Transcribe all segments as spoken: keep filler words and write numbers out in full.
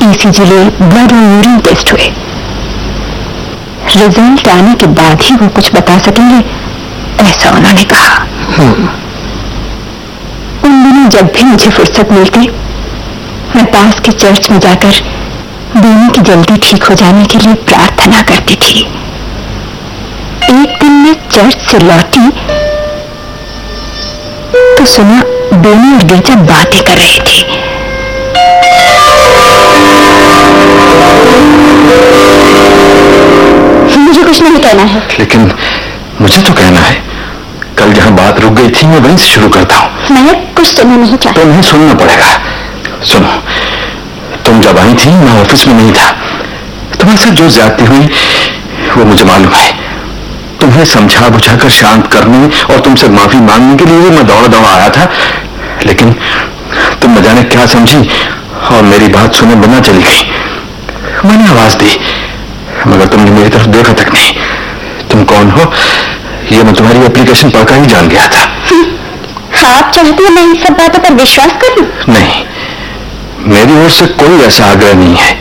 ECG लिए blood और urine test हुए। रिजल्ट आने के बाद ही वो कुछ बता सकेंगे, ऐसा उन्होंने कहा। उन दिनों जब भी मुझे फुर्सत मिलती, मैं पास के चर्च में जाकर बेनी की जल्दी ठीक हो जाने के लिए प्रार्थना करती थी। एक दिन मैं चर्च से लौटी तो सुना बेनी और गिरजा बातें कर रही थी। मुझे कुछ नहीं कहना है। लेकिन मुझे तो कहना है। कल जहां बात रुक गई थी मैं वहीं से शुरू करता हूं। मैं कुछ सुनना नहीं चाहता। तो नहीं सुनना पड़ेगा। सुनो, तुम जब आई थी मैं ऑफिस में नहीं था। तुम्हारे साथ जो ज्यादती हुई वो मुझे मालूम है। तुम्हें समझा बुझाकर शांत करने और तुमसे माफी मांगने के लिए मैं दौड़ा दौड़ा आया था, लेकिन तुम न जाने क्या समझी और मेरी बात सुने बिना चली गई। मैंने आवाज दी मगर तुमने मेरी तरफ देखा तक नहीं। तुम कौन हो ये मैं तुम्हारी एप्लीकेशन पढ़कर ही जान गया था। आप चाहते हो मैं इन सब बातों पर विश्वास करूं? नहीं, मेरी ओर से कोई ऐसा आग्रह नहीं है।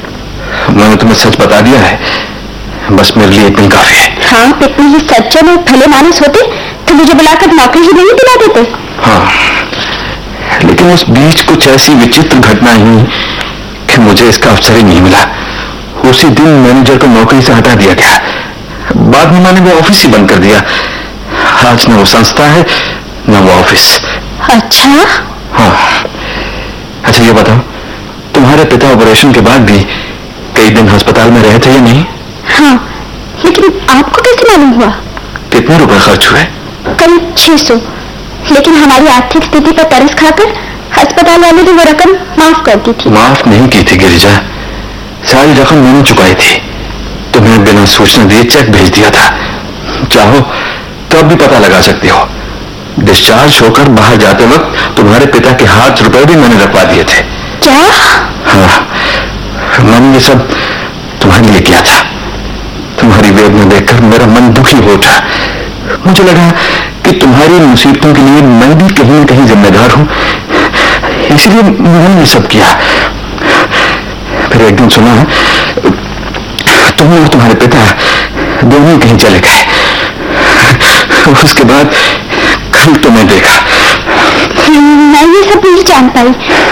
मैंने तुम्हें सच बता दिया है, बस मेरे लिए इतनी काफी है। हाँ, इतने ही सच्चे में भले मानस होते तो मुझे बुलाकर नौकरी ही नहीं दिला देते। हाँ, लेकिन उस बीच कुछ ऐसी विचित्र घटना हुई कि मुझे इसका अवसर ही नहीं मिला। उसी दिन मैनेजर को नौकरी से हटा दिया गया। बाद में मैंने वो ऑफिस ही बंद कर दिया। आज न वो संस्था है न वो ऑफिस। अच्छा? हाँ। अच्छा ये बताओ, तुम्हारे पिता ऑपरेशन के बाद भी कई दिन अस्पताल में रहे थे या नहीं? हाँ, लेकिन आपको कैसे मालूम हुआ? कितने रुपए खर्च हुए? करीब छह सौ, लेकिन हमारी आर्थिक स्थिति पर तरस खाकर अस्पताल वाले ने वो रकम माफ कर दी थी। माफ नहीं की थी गिरिजा, सारी रकम मैंने चुकाई थी। तुम्हें बिना सूचना दिए चेक भेज दिया था। चाहो तो अब भी पता लगा सकती हो। डिस्चार्ज होकर बाहर जाते वक्त तुम्हारे पिता के हाथ रुपए भी मैंने रखवा दिए थे। क्या? हाँ, मैंने ये सब तुम्हारे लिए किया था। तुम्हारी वेदना देखकर मेरा मन दुखी हो उठा। मुझे लगा कि तुम्हारी मुसीबतों के लिए मैं भी कहीं न कहीं जिम्मेदार हूं, इसलिए मैंने ये सब किया। फिर एक दिन सुना तुम और तुम्हारे पिता दोनों कहीं चले गए। उसके बाद कल तुम्हें देखा। मैं ये सब नहीं जान पाई,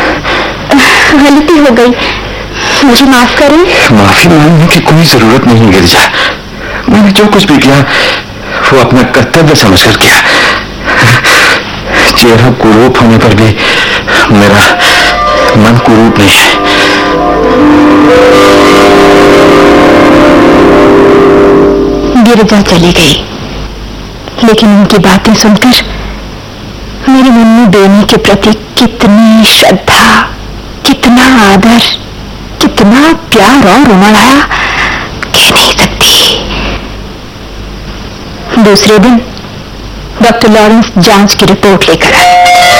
गलती हो गई, मुझे माफ करें। माफी मांगने की कोई जरूरत नहीं गिरिजा। मैंने जो कुछ भी किया वो अपना कर्तव्य समझकर किया। चेहरा कुरूप होने पर भी मेरा मन कुरूप नहीं है। गिरिजा चली गई, लेकिन उनकी बातें सुनकर मेरे मन में बेनी के प्रति कितनी श्रद्धा, कितना आदर, कितना प्यार और उमड़ आया कह नहीं सकती। दूसरे दिन डॉक्टर लॉरेंस जांच की रिपोर्ट लेकर आए।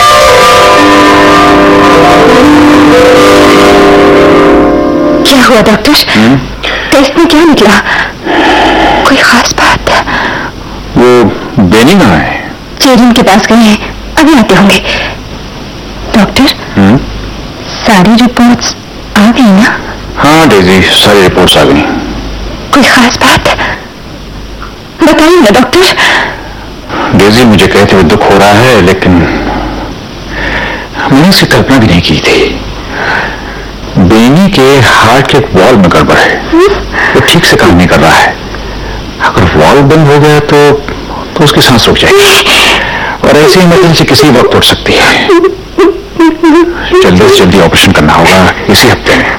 क्या हुआ डॉक्टर? टेस्ट में क्या निकला? कोई खास बात? वो बेनी कहाँ है? चेरिन के पास गए हैं, अभी आते होंगे। डॉक्टर, हुँ? सारी रिपोर्ट्स आ गई ना? हाँ डेजी, सारी रिपोर्ट्स आ गई। कोई खास बात बताइए ना डॉक्टर। डेजी, मुझे कहते हुए दुख हो रहा है, लेकिन मैंने इसकी कल्पना भी नहीं की थी। बेनी के हार्ट के वॉल्व में गड़बड़ है। वो ठीक से काम नहीं कर रहा है। अगर वॉल्व बंद हो गया तो तो उसकी सांस रुक जाएगी और ऐसी इमरजेंसी किसी वक्त उठ सकती है। जल्दी से जल्दी ऑपरेशन करना होगा इसी हफ्ते में।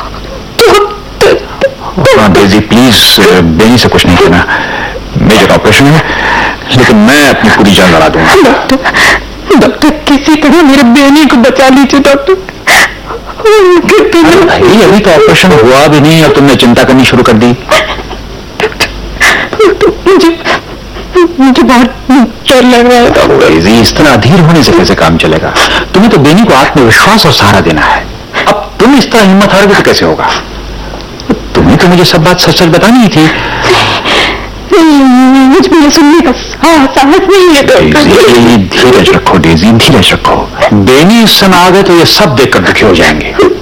हाँ डेजी, प्लीज बेनी से कुछ नहीं कहना। मेजर ऑपरेशन है, लेकिन मैं अपनी पूरी जान लड़ा दूंगा। डॉक्टर, डॉक्टर किसी तरह मेरे बेनी को बचा लीजिए डॉक्टर। भाई अभी तो ऑपरेशन हुआ भी नहीं और तुमने चिंता करनी शुरू कर दी। मुझे मुझे बहुत डर लग रहा है डेजी, इस तरह अधीर होने से कैसे काम चलेगा? तुम्हें तो बेनी को आत्मविश्वास और सहारा देना है। अब तुम इस तरह हिम्मत हारोगे तो कैसे होगा? तुम्हें तो मुझे सब बात सच सच बतानी ही थी। मुझ में सुनने का साहस नहीं है डॉक्टर। धीरज रखो डेजी, धीरज रखो। बेनी इस समय आ गए तो ये सब देखकर दुखी हो जाएंगे।